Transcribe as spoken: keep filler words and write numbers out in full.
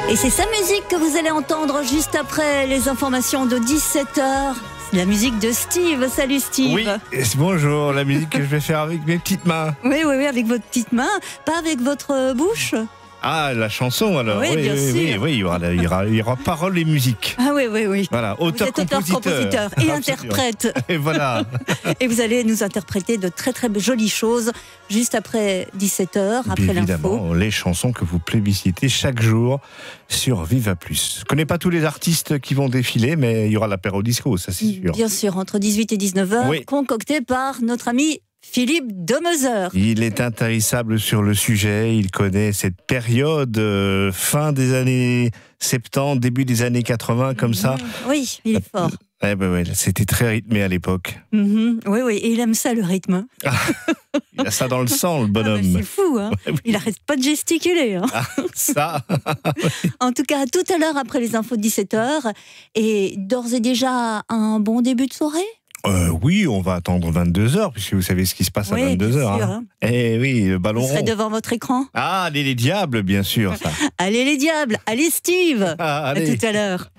Et c'est sa musique que vous allez entendre juste après les informations de dix-sept heures. La musique de Steve. Salut Steve. Oui, bonjour. La musique que je vais faire avec mes petites mains. Oui, oui, oui, avec votre petite main, pas avec votre bouche. Ah, la chanson alors. Oui, oui, bien oui, sûr. oui, oui, il y aura, il y aura, il y aura paroles et musique. Ah oui, oui, oui. Voilà, Vous auteur, êtes auteur, compositeur et Absolument. interprète. Et voilà. Et vous allez nous interpréter de très très jolies choses juste après dix-sept heures, après l'info. Évidemment, les chansons que vous plébiscitez chaque jour sur Viva Plus. Je ne connais pas tous les artistes qui vont défiler, mais il y aura l'apéro disco, ça c'est sûr. Bien sûr, entre dix-huit et dix-neuf heures, Oui. concocté par notre ami Philippe Demezer. Il est intarissable sur le sujet, il connaît cette période, euh, fin des années soixante-dix, début des années quatre-vingts, comme ça. Oui, il est fort. Eh ben ouais, c'était très rythmé à l'époque. Mhm. Oui, oui, et il aime ça, le rythme. Il a ça dans le sang, le Ah, bonhomme. bah, c'est fou, hein. Ouais, oui. Il n'arrête pas de gesticuler. Hein. Ah, ça. En tout cas, tout à l'heure après les infos de dix-sept heures. Et d'ores et déjà un bon début de soirée. Euh, oui, on va attendre vingt-deux heures, puisque vous savez ce qui se passe à Oui, vingt-deux bien heures. sûr, Hein. hein. Eh oui, le ballon Vous serez rond. devant votre écran. Ah, allez les diables, bien sûr. Ça. Allez les diables, allez Steve. Ah, À allez. tout à l'heure.